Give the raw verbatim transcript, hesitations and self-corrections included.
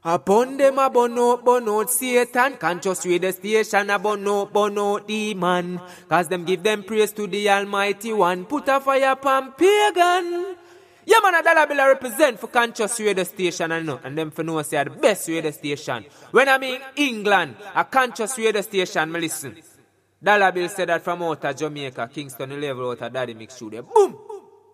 Upon them a burn out, burn out Satan. Conscious radio station a burn out, burn out demon. Cause them give them praise to the Almighty One. Put a fire upon pagan. Yeah man, a dollar bill a represent for Conscious radio station and know. And them for know say the best radio station. When I mean England, a Conscious radio station, me listen. Dollar bill said that from out of Jamaica, Kingston, the level out of Daddy Mix Studio. Boom!